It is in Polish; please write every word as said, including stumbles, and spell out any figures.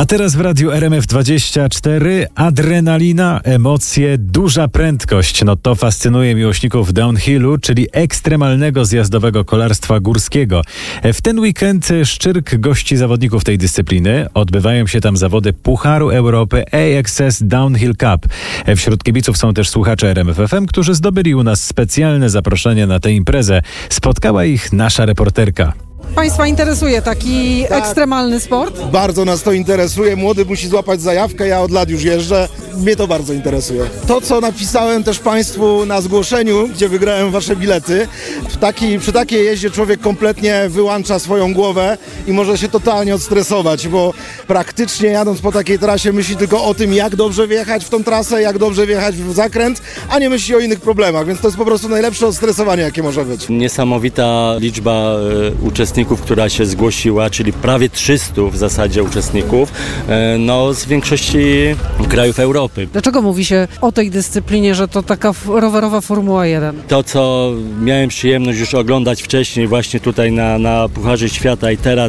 A teraz w radiu R M F dwadzieścia cztery adrenalina, emocje, duża prędkość. No to fascynuje miłośników downhillu, czyli ekstremalnego zjazdowego kolarstwa górskiego. W ten weekend Szczyrk gości zawodników tej dyscypliny. Odbywają się tam zawody Pucharu Europy A X S Downhill Cup. Wśród kibiców są też słuchacze R M F F M, którzy zdobyli u nas specjalne zaproszenie na tę imprezę. Spotkała ich nasza reporterka. Państwa interesuje taki Tak. ekstremalny sport? Bardzo nas to interesuje. Młody musi złapać zajawkę, ja od lat już jeżdżę. Mnie to bardzo interesuje. To, co napisałem też Państwu na zgłoszeniu, gdzie wygrałem Wasze bilety, w taki, przy takiej jeździe człowiek kompletnie wyłącza swoją głowę i może się totalnie odstresować, bo praktycznie jadąc po takiej trasie myśli tylko o tym, jak dobrze wjechać w tą trasę, jak dobrze wjechać w zakręt, a nie myśli o innych problemach, więc to jest po prostu najlepsze odstresowanie, jakie może być. Niesamowita liczba e, uczestników, która się zgłosiła, czyli prawie trzysta w zasadzie uczestników, e, no z większości krajów Europy. Dlaczego mówi się o tej dyscyplinie, że to taka f- rowerowa Formuła jeden? To, co miałem przyjemność już oglądać wcześniej właśnie tutaj na, na Pucharze Świata i teraz